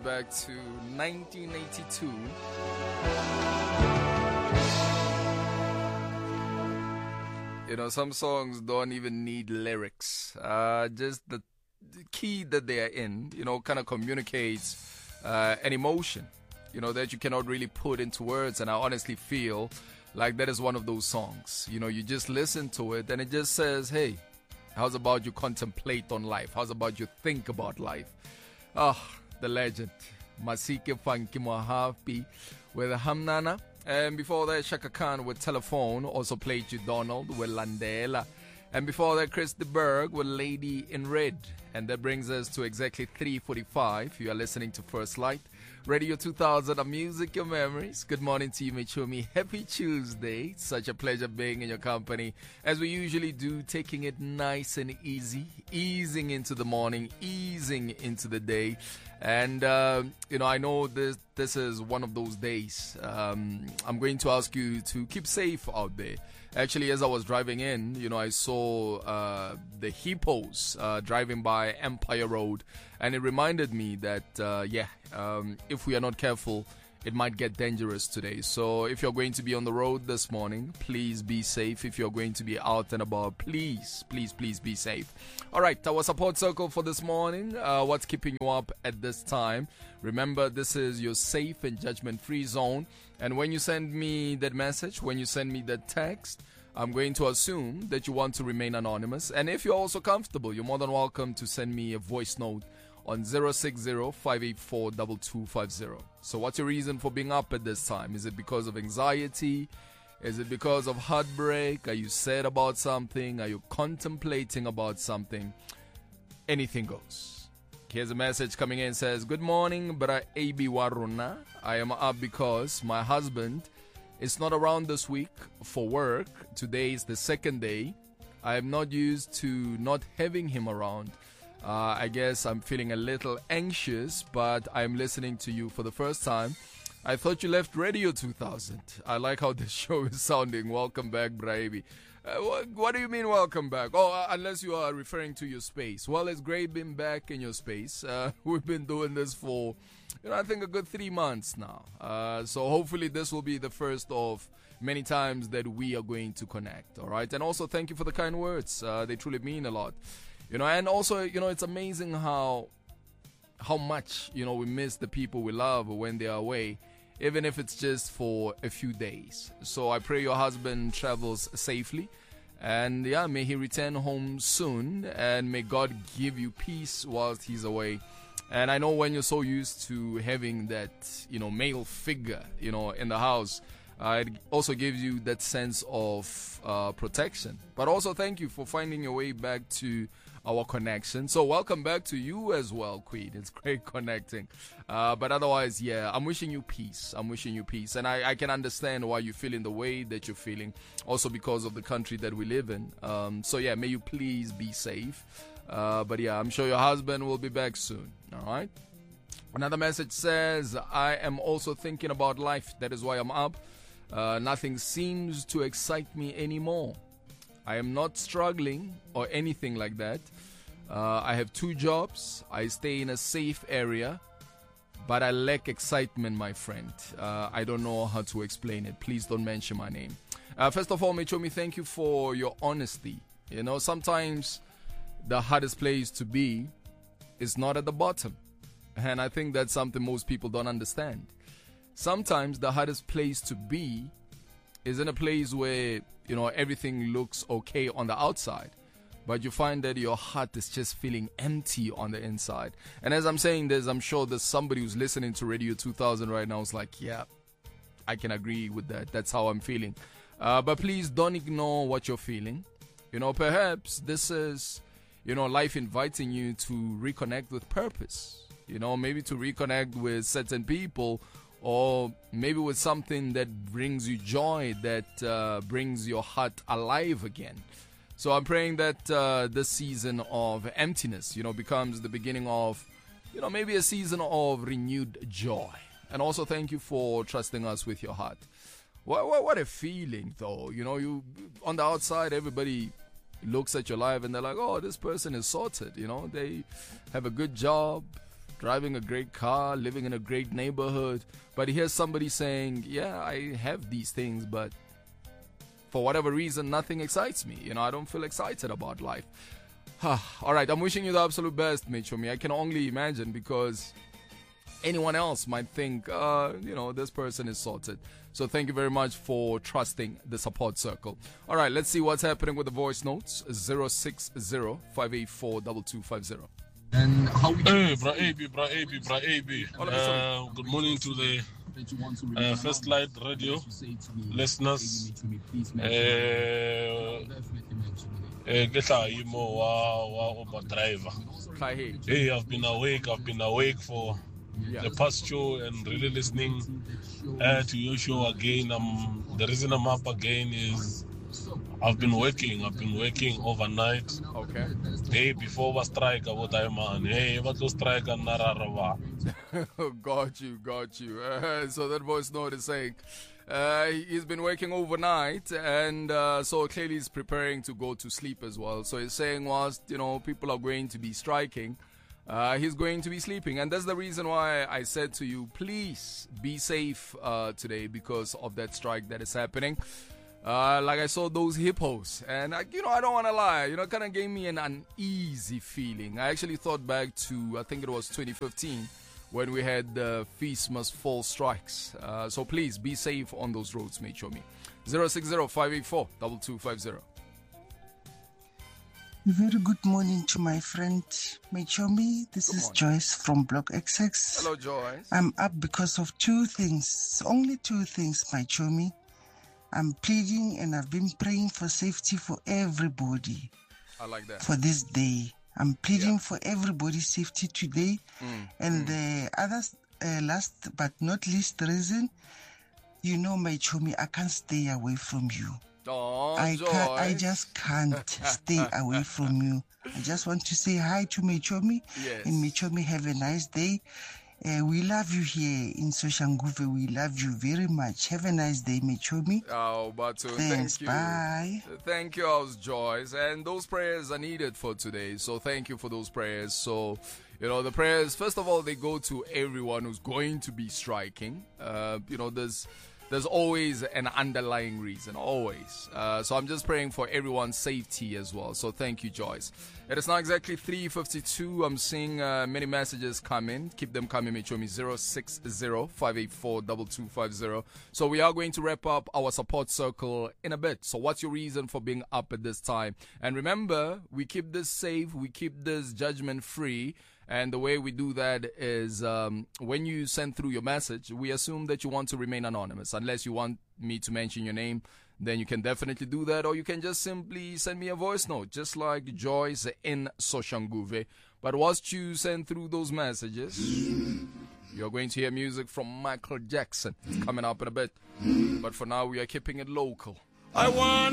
back to 1982. You know, some songs don't even need lyrics. Just the key that they are in, you know, kind of communicates an emotion, you know, that you cannot really put into words. And I honestly feel like that is one of those songs. You know, you just listen to it and it just says, hey, how's about you contemplate on life? How's about you think about life? The legend, Masike Funky Mohapi with Hamnana. And before that, Shaka Khan with Telephone, also played you Donald with Landela. And before that, Chris de Burgh with Lady in Red. And that brings us to exactly 3:45. You are listening to First Light, Radio 2000, of music, your memories. Good morning to you, Michumi. Happy Tuesday. Such a pleasure being in your company. As we usually do, taking it nice and easy, easing into the morning, easing into the day. And, you know, I know this is one of those days. I'm going to ask you to keep safe out there. Actually, as I was driving in, you know, I saw the hippos driving by Empire Road. And it reminded me that, if we are not careful, it might get dangerous today. So if you're going to be on the road this morning, please be safe. If you're going to be out and about, please be safe. All right, our support circle for this morning. What's keeping you up at this time? Remember, this is your safe and judgment-free zone. And when you send me that message, when you send me that text, I'm going to assume that you want to remain anonymous. And if you're also comfortable, you're more than welcome to send me a voice note on 060-584-2250. So what's your reason for being up at this time? Is it because of anxiety? Is it because of heartbreak? Are you sad about something? Are you contemplating about something? Anything goes. Here's a message coming in. It says, good morning, Bra AB Waruna. I am up because my husband is not around this week for work. Today is the second day. I am not used to not having him around. I guess I'm feeling a little anxious, but I'm listening to you for the first time. I thought you left Radio 2000. I like how the show is sounding. Welcome back, Braibi. What do you mean welcome back? Oh, unless you are referring to your space. Well, it's great being back in your space. We've been doing this for, I think a good 3 months now. So hopefully this will be the first of many times that we are going to connect. All right. And also thank you for the kind words. They truly mean a lot. And also, it's amazing how much, we miss the people we love when they are away, even if it's just for a few days. So I pray your husband travels safely. And may he return home soon. And may God give you peace whilst he's away. And I know when you're so used to having that, male figure, in the house, it also gives you that sense of protection. But also thank you for finding your way back to our connection. So welcome back to you as well, Queen. It's great connecting. But otherwise, I'm wishing you peace. And I can understand why you're feeling the way that you're feeling. Also because of the country that we live in. May you please be safe. But I'm sure your husband will be back soon. All right. Another message says, I am also thinking about life. That is why I'm up. Nothing seems to excite me anymore. I am not struggling or anything like that. I have 2 jobs. I stay in a safe area, but I lack excitement, my friend. I don't know how to explain it. Please don't mention my name. First of all, Michomi, thank you for your honesty. Sometimes the hardest place to be is not at the bottom. And I think that's something most people don't understand. Sometimes the hardest place to be is in a place where, everything looks okay on the outside, but you find that your heart is just feeling empty on the inside. And as I'm saying this, I'm sure there's somebody who's listening to Radio 2000 right now is like, yeah, I can agree with that. That's how I'm feeling. But please don't ignore what you're feeling. Perhaps this is, life inviting you to reconnect with purpose. Maybe to reconnect with certain people, or maybe with something that brings you joy, that brings your heart alive again. So I'm praying that this season of emptiness, becomes the beginning of, maybe a season of renewed joy. And also thank you for trusting us with your heart. What a feeling, though. You on the outside, everybody looks at your life and they're like, oh, this person is sorted. They have a good job. driving a great car, living in a great neighborhood, but he hears somebody saying, yeah, I have these things, but for whatever reason, nothing excites me. I don't feel excited about life. All right, I'm wishing you the absolute best, Michomi. I can only imagine, because anyone else might think, this person is sorted. So thank you very much for trusting the support circle. All right, let's see what's happening with the voice notes. 060-584-2250. And how we Bra AB. Good morning to the First Light Radio listeners. Driver. Hey, I've been awake for the past show and really listening to your show again. The reason I'm up again is I've been working overnight. Okay. Hey, before we strike about man. Hey, what to strike and nararava. Got you. So that voice note is saying he's been working overnight, and so clearly he's preparing to go to sleep as well. So he's saying whilst people are going to be striking, he's going to be sleeping, and that's the reason why I said to you, please be safe today because of that strike that is happening. Like I saw those hippos, and I don't want to lie, kind of gave me an uneasy feeling. I actually thought back to, I think it was 2015, when we had the Feast Must Fall strikes. So please be safe on those roads, mate. Show me 060-584-2250. Very good morning to my friend Mechomi. This is Joyce from Block XX. Hello, Joyce. I'm up because of two things, only two things, Mechomi. I'm pleading and I've been praying for safety for everybody. I like that. For this day. I'm pleading for everybody's safety today. And the other, last but not least reason, Mechomi, I can't stay away from you. Oh, I just can't stay away from you. I just want to say hi to Mechomi. Yes. And Mechomi, have a nice day. We love you here in Soshanguve. We love you very much. Have a nice day, Mechomi. Oh, Batu, Thanks, thank you. Bye. Thank you, House Joyce. And those prayers are needed for today. So thank you for those prayers. So, the prayers, first of all, they go to everyone who's going to be striking. There's always an underlying reason, always. So I'm just praying for everyone's safety as well. So thank you, Joyce. It is now exactly 3:52. I'm seeing many messages come in. Keep them coming, Michomi. 060-584-2250. So we are going to wrap up our support circle in a bit. So what's your reason for being up at this time? And remember, we keep this safe. We keep this judgment free. And the way we do that is when you send through your message, we assume that you want to remain anonymous. Unless you want me to mention your name, then you can definitely do that. Or you can just simply send me a voice note, just like Joyce in Soshanguve. But whilst you send through those messages, you're going to hear music from Michael Jackson. It's coming up in a bit. But for now, we are keeping it local. I want